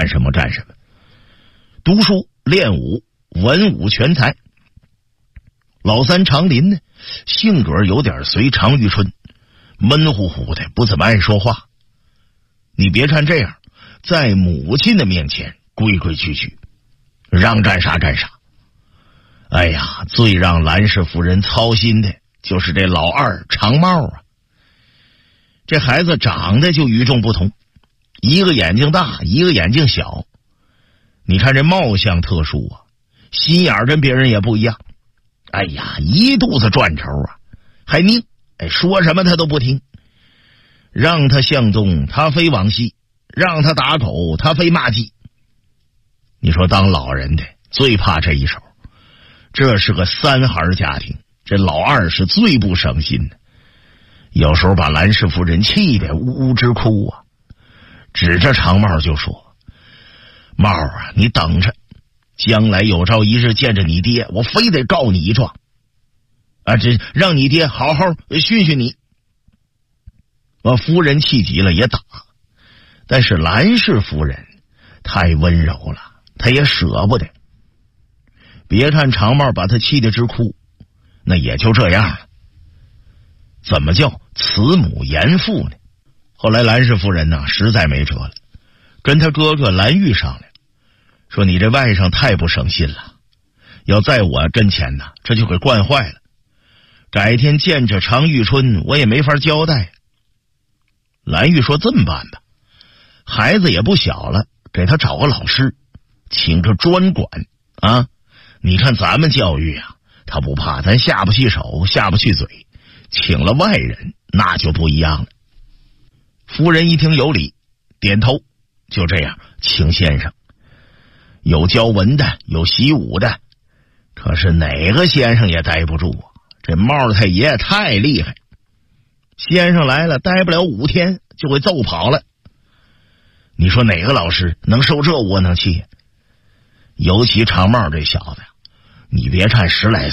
干什么干什么。读书练武，文武全才。老三常林呢，性格有点随常遇春，闷乎乎的，不怎么爱说话。你别看这样，在母亲的面前规规矩矩，让干啥干啥。哎呀，最让兰氏夫人操心的就是这老二长帽啊。这孩子长得就与众不同，一个眼睛大，一个眼睛小。你看这貌相特殊啊，心眼跟别人也不一样。哎呀，一肚子转轴啊，还拧，说什么他都不听。让他向东，他非往西；让他打狗，他非骂鸡。你说当老人的最怕这一手，这是个三孩家庭，这老二是最不省心的。有时候把兰氏夫人气得呜呜直哭啊，指着长帽就说：“帽啊，你等着，将来有朝一日见着你爹，我非得告你一状啊！这让你爹好好训训你。”夫人气急了也打，但是兰氏夫人太温柔了，她也舍不得。别看长帽把她气得直哭，那也就这样了。怎么叫慈母严父呢？后来兰氏夫人呢，实在没辙了，跟他哥哥兰玉商量，说你这外甥太不省心了，要在我跟前呢，这就给惯坏了。改天见着常玉春，我也没法交代。兰玉说：“这么办吧，孩子也不小了，给他找个老师，请个专管啊。你看咱们教育啊，他不怕，咱下不去手，下不去嘴，请了外人，那就不一样了。”夫人一听有理，点头。就这样，请先生，有教文的，有习武的，可是哪个先生也待不住啊！这帽太爷太厉害。先生来了，待不了5天就会揍跑了。你说哪个老师能受这窝囊气？尤其长帽这小子，你别看10来